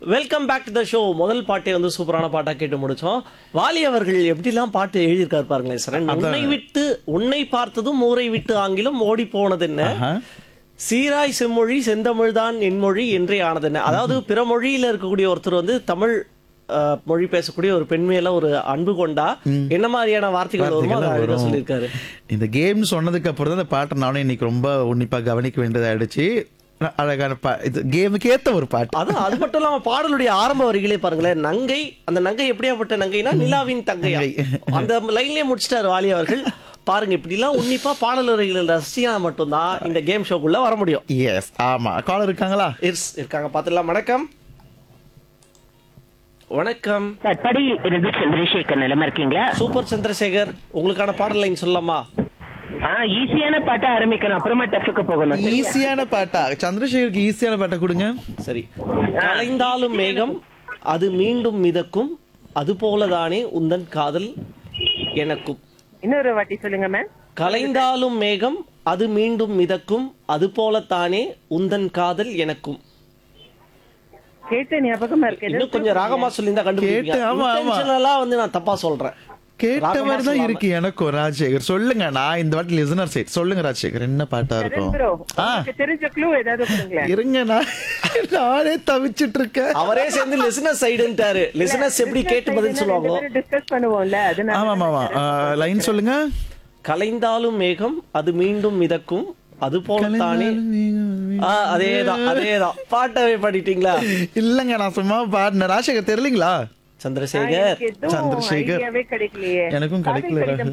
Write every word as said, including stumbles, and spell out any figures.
Welcome back to the show. முதல் பாட்டே வந்து சூப்பரான பாட்டா கேட்டு முடிச்சோம். வாலி அவர்கள் எப்படிலாம் பாட்டு எழுதியிருக்காரு பாருங்களேன் சார். உன்னை விட்டு உன்னை பார்த்ததும் ஊரை விட்டு ஆங்கிலம் ஓடி போனது என்ன, சீராய் செம்மொழி செந்தமிழ்தான் என் மொழி என்றே ஆனது என்ன. அதாவது பிற மொழியில இருக்கக்கூடிய ஒருத்தர் வந்து தமிழ் மொழி பேசக்கூடிய ஒரு பெண் மேல ஒரு அன்பு கொண்டா என்ன மாதிரியான வார்த்தைகள் வருமோ அதை சொல்லியிருக்காரு. இந்த கேம் சொன்னதுக்கு அப்புறம் தான் இந்த பாட்டை நானும் இன்னைக்கு ரொம்ப உன்னிப்பா கவனிக்க வேண்டியதாயிடுச்சு. அழகான பா இது கேமுக்கு ஏத்த ஒரு பாட்டு. அது அது மட்டும் இல்லாம பாடலுடைய ஆரம்ப வரிகளே பாருங்களேன். நங்கை, அந்த நங்கை எப்படியாப்பட்ட நங்கைனா நிலாவின் தங்கையா, அந்த லைன்லயே முடிச்சிட்டாரு வாலி அவர்கள். பாருங்க, இப்படி எல்லாம் உன்னிப்பா பாடல் வரிகள் ரசிச்சா மட்டும்தான் இந்த கேம் ஷோக்குள்ள வர முடியும். எஸ், ஆமா. காலர் இருக்காங்களா? எஸ் இருக்காங்க, பாத்துடலாம். வணக்கம். வணக்கம். படி இருந்து சந்திரசேகர் நிலமா இருக்கீங்களா? சூப்பர் சந்திரசேகர், உங்களுக்கான பாடல் லைன் சொல்லலாமா? ஈஸியான பாட்டா ஆரம்பிக்கணும், அப்புறமா டஃப்க்கு போகணும். ஈஸியான பாட்டா? சந்திரசேகருக்கு ஈஸியான பாட்டை கொடுங்க. சரி. கலைந்தாலும் மேகம் அது மீண்டும் மிதக்கும், அது போலதானே உந்தன் காதல் எனக்கும். இன்னொரு வாட்டி சொல்லுங்க மேம். கலைந்தாலும் மேகம் அது மீண்டும் மிதக்கும், அது போலத்தானே உந்தன் காதல் எனக்கும். கேட்ட ஞாபகமா இருக்கு. இன்னும் கொஞ்சம் ராகமா சொல்லியிருந்தா கண்டுபிடிப்பீங்க. வந்து நான் தப்பா சொல்றேன். கேட்ட மாதிரி தான் இருக்கு எனக்கும். ராஜசேகர் சொல்லுங்க, நான் இந்த வாட்டி லிசனர் சைட் சொல்லுங்க. ராஜசேகர் என்ன பாட்டா இருக்கும்? தெரிஞ்ச க்ளூ ஏதாவது கொடுங்களேன். இருங்க, நான் நானே தவிச்சிட்டு இருக்கேன். அவரே சேர்ந்து லிசனர் சைடுன்றாரு. லிசனர்ஸ் எப்படி கேட்டு பதில் சொல்லுவாங்க டிஸ்கஸ் பண்ணுவோம்ல, அதனால. ஆமா ஆமா. லைன் சொல்லுங்க. கலைந்தாலும் மேகம் அது மீண்டும் மிதக்கும், அது போலத்தானே. அதேதான் அதேதான். பாட்டவே பாடிட்டீங்களா? இல்லங்க, நான் சும்மா பாடினேன். ராஜசேகர் தெரியலீங்களா? சந்திரசேகர் சந்திரசேகர் கிடைக்கலையே. எனக்கும் கிடைக்கல.